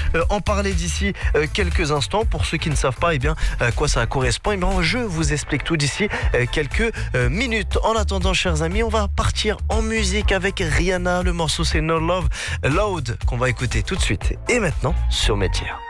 en parler d'ici quelques instants. Pour ceux qui ne savent pas à quoi ça correspond, je vous explique tout d'ici quelques minutes. En attendant, chers amis, on va partir en musique avec Rihanna. Le morceau c'est No Love Loud qu'on va écouter tout de suite et maintenant sur Métier.